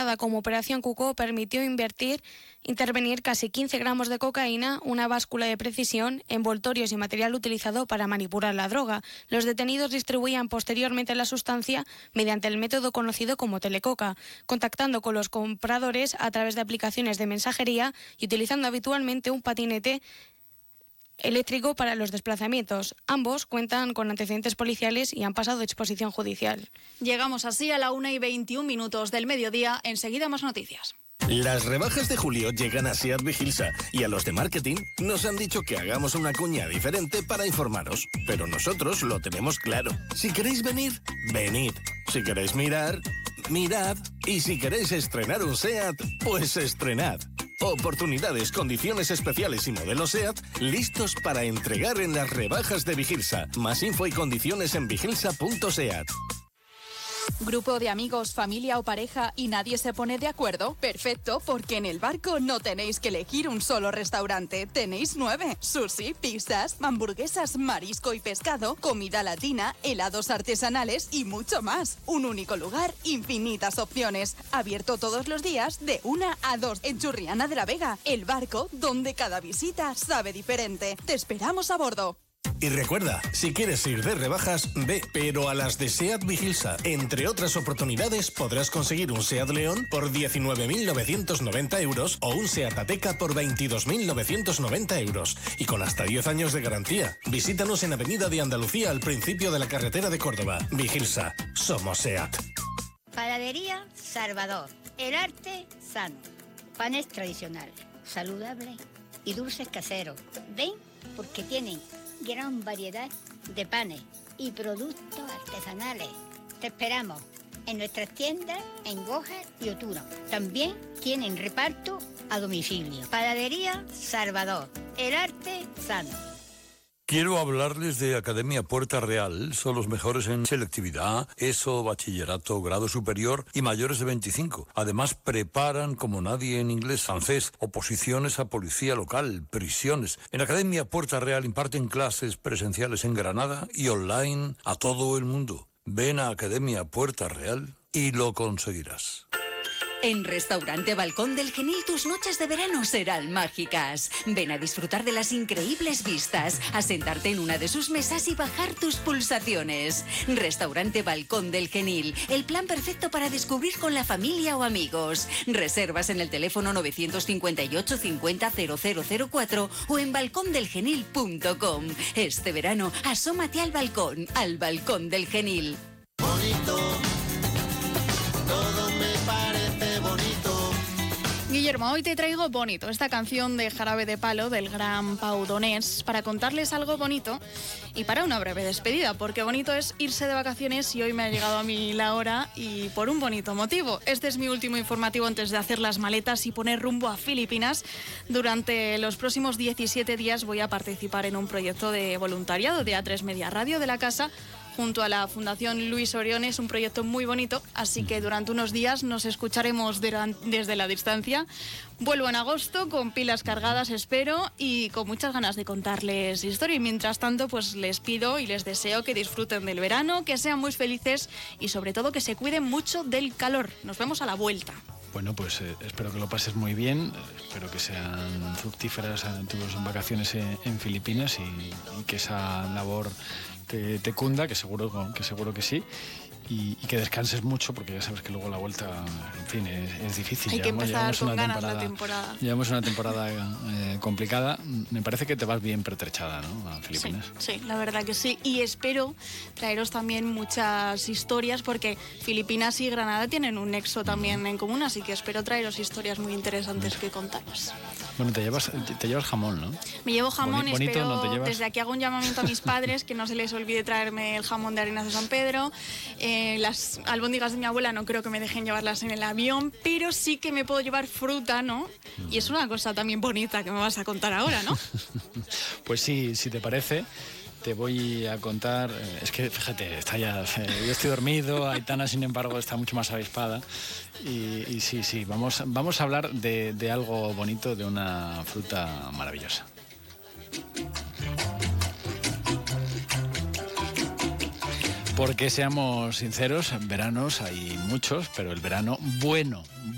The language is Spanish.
bautizada como Operación Cuco, permitió intervenir casi 15 gramos de cocaína, una báscula de precisión, envoltorios y material utilizado para manipular la droga. Los detenidos distribuían posteriormente la sustancia mediante el método conocido como telecoca, contactando con los compradores a través de aplicaciones de mensajería y utilizando habitualmente un patinete eléctrico para los desplazamientos. Ambos cuentan con antecedentes policiales y han pasado exposición judicial. Llegamos así a la 1:21 del mediodía. Enseguida más noticias. Las rebajas de julio llegan a SEAT Vigilsa y a los de marketing nos han dicho que hagamos una cuña diferente para informaros. Pero nosotros lo tenemos claro. Si queréis venir, venid. Si queréis mirar, mirad. Y si queréis estrenar un SEAT, pues estrenad. Oportunidades, condiciones especiales y modelos SEAT listos para entregar en las rebajas de Vigilsa. Más info y condiciones en vigilsa.seat. ¿Grupo de amigos, familia o pareja y nadie se pone de acuerdo? Perfecto, porque en El Barco no tenéis que elegir un solo restaurante. Tenéis 9. Sushi, pizzas, hamburguesas, marisco y pescado, comida latina, helados artesanales y mucho más. Un único lugar, infinitas opciones. Abierto todos los días de 1 a 2 en Churriana de la Vega. El Barco, donde cada visita sabe diferente. Te esperamos a bordo. Y recuerda, si quieres ir de rebajas, ve, pero a las de SEAT Vigilsa. Entre otras oportunidades, podrás conseguir un SEAT León por 19.990 euros o un SEAT Ateca por 22.990 euros. Y con hasta 10 años de garantía. Visítanos en Avenida de Andalucía, al principio de la carretera de Córdoba. Vigilsa. Somos SEAT. Panadería Salvador. El arte sano. Panes tradicionales, saludables y dulces caseros. Ven, porque tienen gran variedad de panes y productos artesanales. Te esperamos en nuestras tiendas en Goja y Oturo. También tienen reparto a domicilio. Panadería Salvador, el arte sano. Quiero hablarles de Academia Puerta Real. Son los mejores en selectividad, ESO, bachillerato, grado superior y mayores de 25. Además, preparan como nadie en inglés, francés, oposiciones a policía local, prisiones. En Academia Puerta Real imparten clases presenciales en Granada y online a todo el mundo. Ven a Academia Puerta Real y lo conseguirás. En Restaurante Balcón del Genil tus noches de verano serán mágicas. Ven a disfrutar de las increíbles vistas, a sentarte en una de sus mesas y bajar tus pulsaciones. Restaurante Balcón del Genil, el plan perfecto para descubrir con la familia o amigos. Reservas en el teléfono 958 50 0004 o en balcondelgenil.com. Este verano asómate al Balcón del Genil. Bonito, todo me parece bonito. Guillermo, hoy te traigo Bonito, esta canción de Jarabe de Palo del gran Pau Donés, para contarles algo bonito y para una breve despedida, porque bonito es irse de vacaciones y hoy me ha llegado a mí la hora y por un bonito motivo. Este es mi último informativo antes de hacer las maletas y poner rumbo a Filipinas. Durante los próximos 17 días voy a participar en un proyecto de voluntariado de A3 Media Radio de la Casa, junto a la Fundación Luis Orione. Es un proyecto muy bonito, así que durante unos días nos escucharemos desde la distancia. Vuelvo en agosto con pilas cargadas, espero, y con muchas ganas de contarles historia. Y mientras tanto, pues les pido y les deseo que disfruten del verano, que sean muy felices y sobre todo que se cuiden mucho del calor. Nos vemos a la vuelta. Bueno, pues espero que lo pases muy bien, espero que sean fructíferas tus vacaciones en Filipinas y que esa labor te cunda, que seguro que sí, y que descanses mucho, porque ya sabes que luego la vuelta, en fin, es difícil. Hay que empezar con ganas la temporada. Llevamos una temporada complicada. Me parece que te vas bien pertrechada, ¿no?, a Filipinas. Sí, la verdad que sí. Y espero traeros también muchas historias, porque Filipinas y Granada tienen un nexo también en común, así que espero traeros historias muy interesantes que contaros. Bueno, te llevas jamón, ¿no? Me llevo jamón, bonito, espero, ¿no te llevas? desde aquí hago un llamamiento a mis padres que no se les olvide traerme el jamón de Arenas de San Pedro. Las albóndigas de mi abuela no creo que me dejen llevarlas en el avión, pero sí que me puedo llevar fruta, ¿no? Y es una cosa también bonita que me vas a contar ahora, ¿no? Pues sí, si te parece, te voy a contar. Es que, fíjate, yo estoy dormido, Aitana, sin embargo, está mucho más avispada. Y sí, vamos a hablar de algo bonito, de una fruta maravillosa. Porque seamos sinceros, veranos hay muchos, pero el verano bueno